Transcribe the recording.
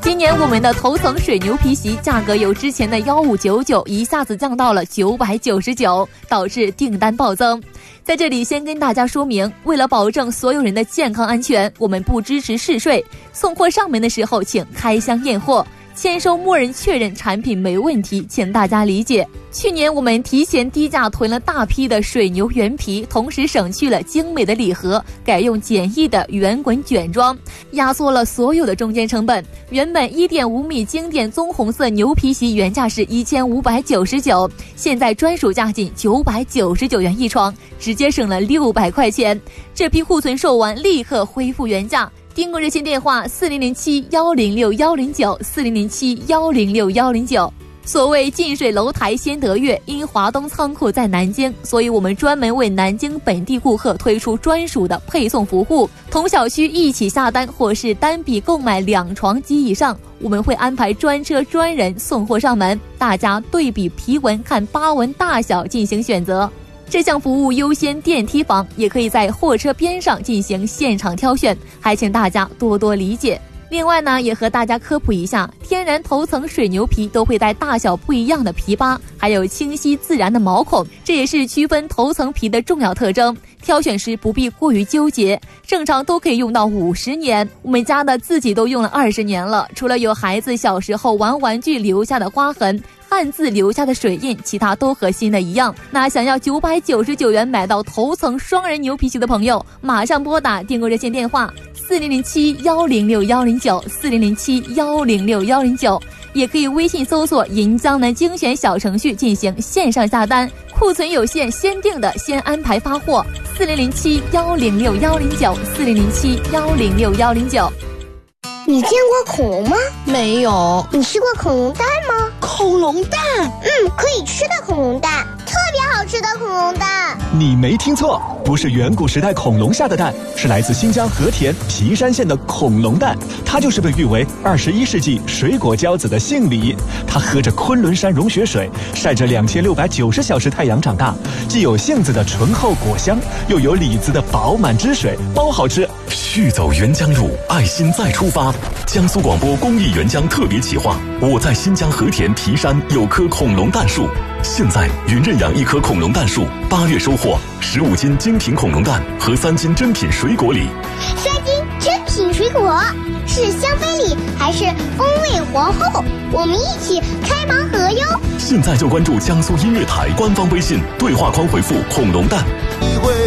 今年我们的头层水牛皮席价格由之前的1599一下子降到了999，导致订单暴增。在这里先跟大家说明，为了保证所有人的健康安全，我们不支持试睡，送货上门的时候请开箱验货，签收默认确认产品没问题，请大家理解。去年我们提前低价囤了大批的水牛原皮，同时省去了精美的礼盒，改用简易的圆滚卷装，压缩了所有的中间成本。原本 1.5 米经典棕红色牛皮席原价是1599，现在专属价仅999元一床，直接省了600块钱。这批库存售完立刻恢复原价。订购热线电话4007-106-109，4007-106-109。所谓近水楼台先得月，因华东仓库在南京，所以我们专门为南京本地顾客推出专属的配送服务，同小区一起下单或是单笔购买2床及以上，我们会安排专车专人送货上门，大家对比皮纹看疤纹大小进行选择。这项服务优先电梯房，也可以在货车边上进行现场挑选，还请大家多多理解。另外呢，也和大家科普一下，天然头层水牛皮都会带大小不一样的皮疤，还有清晰自然的毛孔，这也是区分头层皮的重要特征。挑选时不必过于纠结，正常都可以用到50年，我们家的自己都用了20年了，除了有孩子小时候玩玩具留下的花痕，汉字留下的水印，其他都和新的一样。那想要999元买到头层双人牛皮席的朋友，马上拨打订购热线电话4007-106-109，4007-106-109，也可以微信搜索银江南精选小程序进行线上下单，库存有限，先定的先安排发货。4007-106-109，4007-106-109。 你见过恐龙吗？ 没有。 你吃过恐龙蛋吗？ 恐龙蛋？ 可以吃的恐龙蛋，特别好吃的恐龙蛋。 你没听错，不是远古时代恐龙下的蛋，是来自新疆和田皮山县的恐龙蛋。它就是被誉为21世纪水果骄子的杏梨。它喝着昆仑山融雪水，晒着2690小时太阳长大，既有杏子的醇厚果香，又有李子的饱满汁水，包好吃。 续走沅江路，爱心再出发。江苏广播公益沅江特别企划，我在新疆和田皮山有棵恐龙蛋树。现在云认养1棵恐龙蛋树，8月收获15斤精品恐龙蛋和3斤珍品水果礼。 3斤珍品水果，是香妃礼还是风味皇后？我们一起开盲盒哟！ 现在就关注江苏音乐台官方微信，对话框回复恐龙蛋。